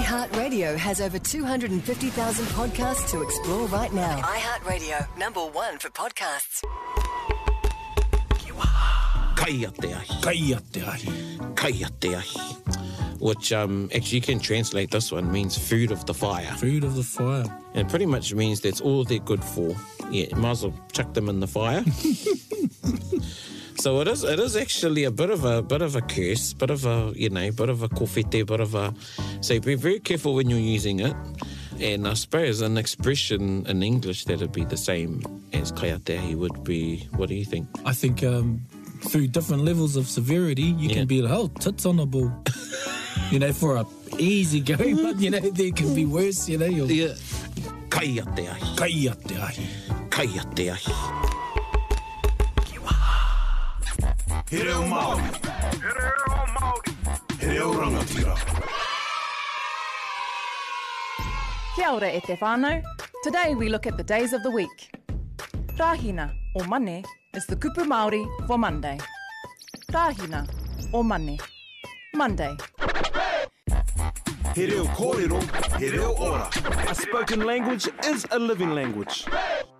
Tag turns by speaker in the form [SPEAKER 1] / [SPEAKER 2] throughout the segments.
[SPEAKER 1] iHeartRadio has over 250,000 podcasts to explore right now. iHeartRadio, #1 for podcasts.
[SPEAKER 2] Kaya te ahi. Kaya te ahi. Kaya te ahi. Which actually you can translate this one, means food of the fire.
[SPEAKER 3] Food of the fire.
[SPEAKER 2] And it pretty much means that's all they're good for. Yeah, might as well chuck them in the fire. So it is actually a bit of a curse, bit of a kofete, bit of a. So be very careful when you're using it. And I suppose an expression in English that'd be the same as kaya te ahi would be. What do you think?
[SPEAKER 3] I think through different levels of severity, you can be tits on the ball. For a easy go, but there can be worse.
[SPEAKER 2] Yeah. Kaya te ahi. Kaya te ahi. Kaya te ahi.
[SPEAKER 4] He reo Māori. He reo rangatira.
[SPEAKER 5] Kia ora e te whānau. Today we look at the days of the week. Rahina, or Mane, is the kupu Māori for Monday. Rahina, or Mane. Monday.
[SPEAKER 4] He reo kōrero, he reo ora. A spoken language is a living language.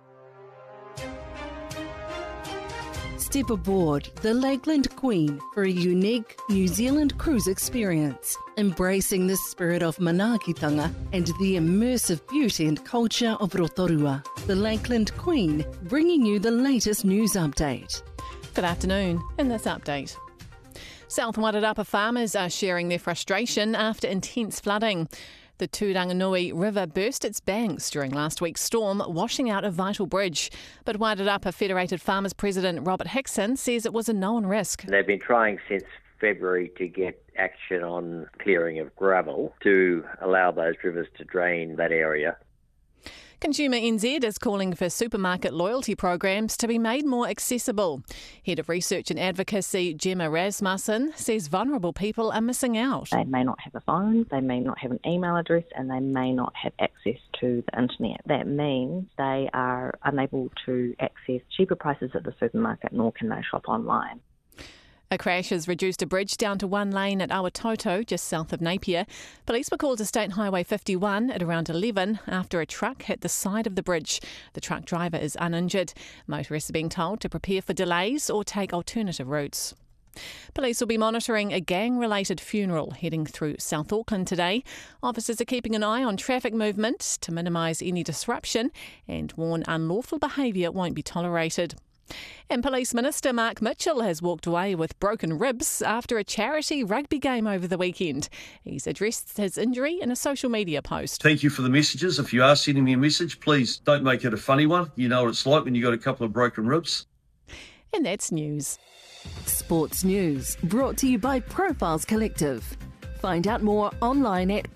[SPEAKER 6] Step aboard the Lakeland Queen for a unique New Zealand cruise experience, embracing the spirit of manaakitanga and the immersive beauty and culture of Rotorua. The Lakeland Queen, bringing you the latest news update.
[SPEAKER 7] Good afternoon. In this update, South Wairarapa farmers are sharing their frustration after intense flooding. The Tūranganui River burst its banks during last week's storm, washing out a vital bridge. But Wairarapa Federated Farmers President Robert Hickson says it was a known risk.
[SPEAKER 8] They've been trying since February to get action on clearing of gravel to allow those rivers to drain that area.
[SPEAKER 7] Consumer NZ is calling for supermarket loyalty programs to be made more accessible. Head of Research and Advocacy Gemma Rasmussen says vulnerable people are missing out.
[SPEAKER 9] They may not have a phone, they may not have an email address, and they may not have access to the internet. That means they are unable to access cheaper prices at the supermarket, nor can they shop online.
[SPEAKER 7] A crash has reduced a bridge down to one lane at Awatoto, just south of Napier. Police were called to State Highway 51 at around 11 after a truck hit the side of the bridge. The truck driver is uninjured. Motorists are being told to prepare for delays or take alternative routes. Police will be monitoring a gang-related funeral heading through South Auckland today. Officers are keeping an eye on traffic movement to minimise any disruption and warn unlawful behaviour won't be tolerated. And Police Minister Mark Mitchell has walked away with broken ribs after a charity rugby game over the weekend. He's addressed his injury in a social media post.
[SPEAKER 10] Thank you for the messages. If you are sending me a message, please don't make it a funny one. You know what it's like when you've got a couple of broken ribs.
[SPEAKER 7] And that's news.
[SPEAKER 6] Sports news brought to you by Profiles Collective. Find out more online at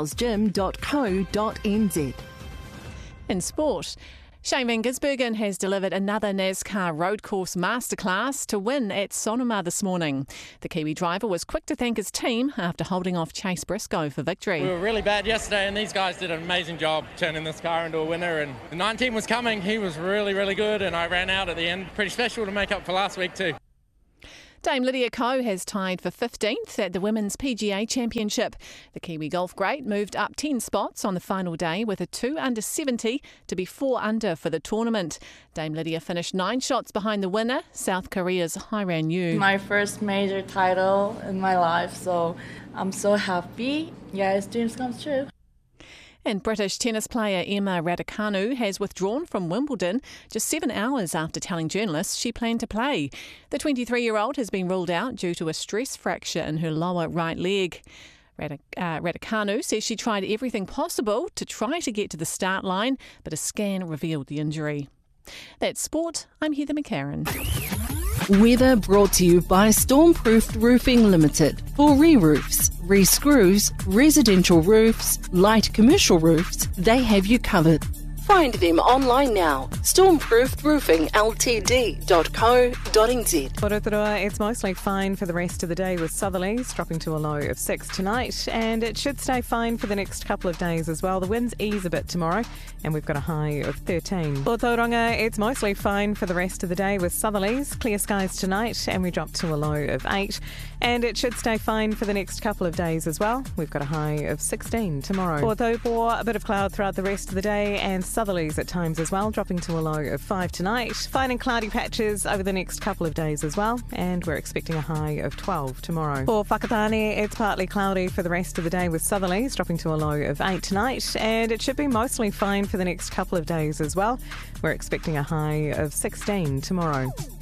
[SPEAKER 6] profilesgym.co.nz.
[SPEAKER 7] In sport, Shane Van Gisbergen has delivered another NASCAR road course masterclass to win at Sonoma this morning. The Kiwi driver was quick to thank his team after holding off Chase Briscoe for victory.
[SPEAKER 11] We were really bad yesterday and these guys did an amazing job turning this car into a winner, and the 19 was coming. He was really, really good and I ran out at the end. Pretty special to make up for last week too.
[SPEAKER 7] Dame Lydia Ko has tied for 15th at the Women's PGA Championship. The Kiwi golf great moved up 10 spots on the final day with a 2 under 70 to be 4 under for the tournament. Dame Lydia finished 9 shots behind the winner, South Korea's Hairan Yu.
[SPEAKER 12] My first major title in my life, so I'm so happy. Yeah, it's dreams come true.
[SPEAKER 7] And British tennis player Emma Raducanu has withdrawn from Wimbledon just 7 hours after telling journalists she planned to play. The 23-year-old has been ruled out due to a stress fracture in her lower right leg. Raducanu says she tried everything possible to try to get to the start line, but a scan revealed the injury. That's sport. I'm Heather McCarran.
[SPEAKER 6] Weather brought to you by Stormproofed Roofing Limited. For re-roofs, re-screws, residential roofs, light commercial roofs, they have you covered. Find them online now. stormproofroofingltd.co.nz.
[SPEAKER 13] Rotorua, it's mostly fine for the rest of the day with southerlies dropping to a low of 6 tonight, and it should stay fine for the next couple of days as well. The winds ease a bit tomorrow, and we've got a high of 13. For Tauranga, it's mostly fine for the rest of the day with southerlies, clear skies tonight, and we drop to a low of 8. And it should stay fine for the next couple of days as well. We've got a high of 16 tomorrow. For Taupō, a bit of cloud throughout the rest of the day, and southerlies at times as well, dropping to a low of 5 tonight. Fine and cloudy patches over the next couple of days as well, and we're expecting a high of 12 tomorrow. For Whakatane, it's partly cloudy for the rest of the day with southerlies dropping to a low of 8 tonight, and it should be mostly fine for the next couple of days as well. We're expecting a high of 16 tomorrow.